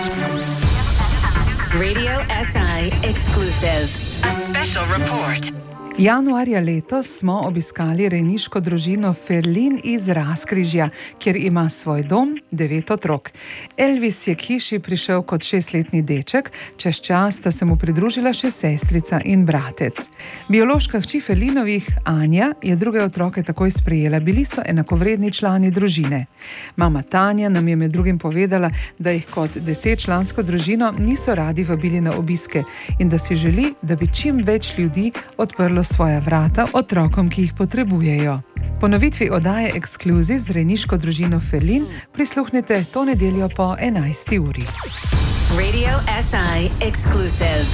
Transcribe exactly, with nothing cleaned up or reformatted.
Radio S I exclusive. A special report. Januarja letos smo obiskali rejniško družino Ferlin iz Razkrižja, kjer ima svoj dom devet otrok. Elvis je k hiši prišel kot šestletni deček, čez čas sta se mu pridružila še sestrica in bratec. Biološka hči Ferlinovih, Anja, je druge otroke takoj sprejela, bili so enakovredni člani družine. Mama Tanja nam je med drugim povedala, da jih kot desetčlansko družino niso radi vabili na obiske in da si želi, da bi čim več ljudi odprlo svoja vrata otrokom, ki jih potrebujejo. Ponovitvi oddaje Ekskluziv z rejniško družino Ferlin prisluhnite to nedeljo po enajsti uri. Radio S I exclusive.